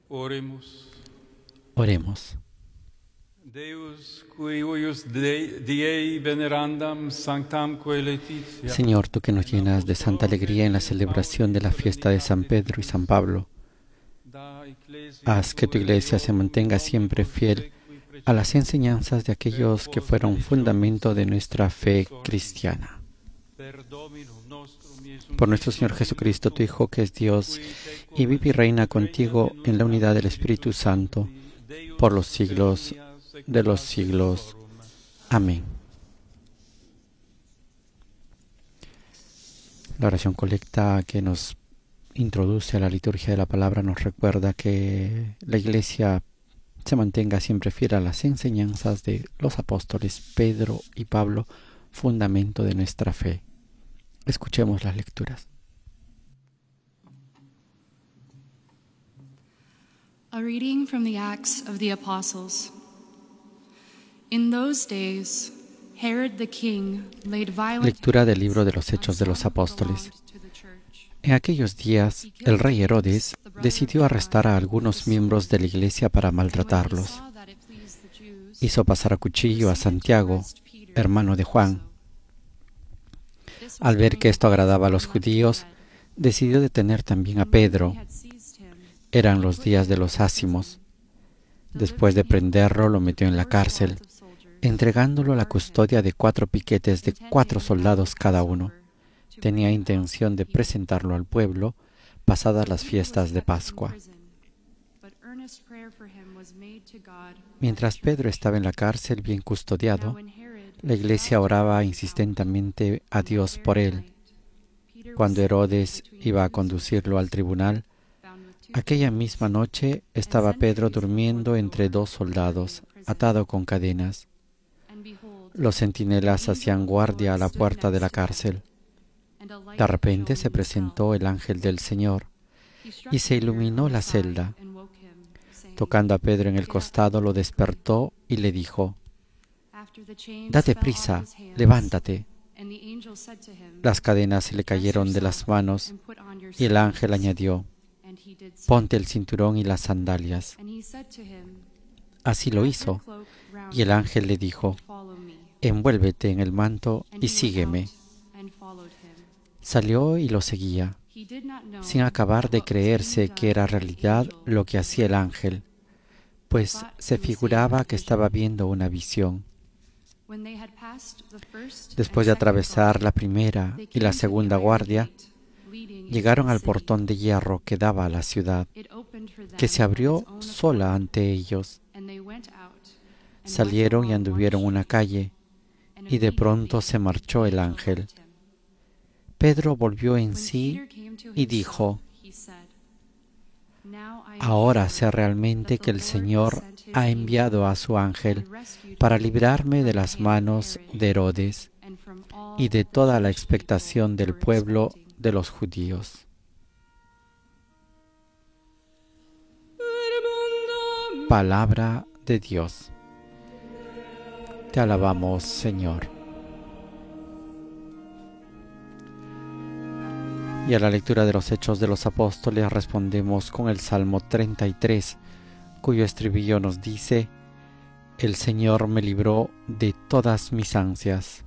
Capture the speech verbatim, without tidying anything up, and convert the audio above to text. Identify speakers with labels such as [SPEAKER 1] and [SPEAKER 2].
[SPEAKER 1] Oremus.
[SPEAKER 2] Oremos.
[SPEAKER 1] Deus, qui huius de- diei venerandam sanctam coeletitia.
[SPEAKER 2] Señor, tú que nos llenas de santa alegría en la celebración de la fiesta de San Pedro y San Pablo,
[SPEAKER 1] Da ecclesia
[SPEAKER 2] haz que tu iglesia se mantenga siempre fiel a las enseñanzas de aquellos que fueron fundamento de nuestra fe cristiana.
[SPEAKER 1] per Dominum nostrum Iesum
[SPEAKER 2] Por nuestro Señor Jesucristo, tu Hijo, que es Dios y vive y reina contigo en la unidad del Espíritu Santo, por los siglos de los siglos. Amén. La oración colecta que nos introduce a la liturgia de la palabra nos recuerda que la Iglesia se mantenga siempre fiel a las enseñanzas de los apóstoles Pedro y Pablo, fundamento de nuestra fe. Escuchemos las lecturas.
[SPEAKER 3] A reading from the Acts of the Apostles. In those days, Herod the king laid violent
[SPEAKER 2] Lectura del libro de los Hechos de los Apóstoles. En aquellos días, el rey Herodes decidió arrestar a algunos miembros de la iglesia para maltratarlos. Hizo pasar a cuchillo a Santiago, hermano de Juan. Al ver que esto agradaba a los judíos, decidió detener también a Pedro. Eran los días de los ázimos. Después de prenderlo, lo metió en la cárcel, entregándolo a la custodia de cuatro piquetes de cuatro soldados cada uno. Tenía intención de presentarlo al pueblo pasadas las fiestas de Pascua. Mientras Pedro estaba en la cárcel bien custodiado, la iglesia oraba insistentemente a Dios por él. Cuando Herodes iba a conducirlo al tribunal, aquella misma noche estaba Pedro durmiendo entre dos soldados, atado con cadenas. Los centinelas hacían guardia a la puerta de la cárcel. De repente se presentó el ángel del Señor y se iluminó la celda. Tocando a Pedro en el costado, lo despertó y le dijo: «Date prisa, levántate». Las cadenas se le cayeron de las manos y el ángel añadió: «Ponte el cinturón y las sandalias». Así lo hizo, y el ángel le dijo: «Envuélvete en el manto y sígueme». Salió y lo seguía, sin acabar de creerse que era realidad lo que hacía el ángel, pues se figuraba que estaba viendo una visión. Después de atravesar la primera y la segunda guardia, llegaron al portón de hierro que daba a la ciudad, que se abrió sola ante ellos. Salieron y anduvieron una calle, y de pronto se marchó el ángel. Pedro volvió en sí y dijo: «Ahora sé realmente que el Señor ha enviado a su ángel para librarme de las manos de Herodes y de toda la expectación del pueblo de los judíos». Palabra de Dios. Te alabamos, Señor. Y a la lectura de los Hechos de los Apóstoles respondemos con el Salmo treinta y tres, cuyo estribillo nos dice: «El Señor me libró de todas mis ansias».